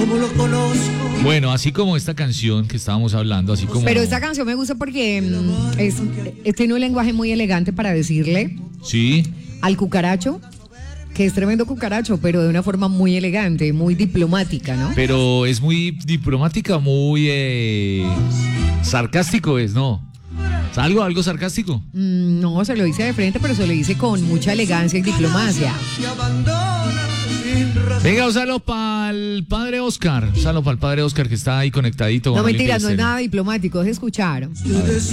como lo conozco. Bueno, así como esta canción que estábamos hablando, así como... Pero esta canción me gusta porque tiene un lenguaje muy elegante para decirle Sí. al cucaracho, que es tremendo cucaracho, pero de una forma muy elegante, muy diplomática, ¿no? Pero es muy diplomática, muy sarcástico es, ¿no? ¿Algo sarcástico? No, se lo dice de frente, pero se lo dice con mucha elegancia y diplomacia. Venga, usalo para el padre Oscar. Usalo para el padre Oscar que está ahí conectadito. No, con mentiras, no es Olimpia nada diplomático, es escuchar.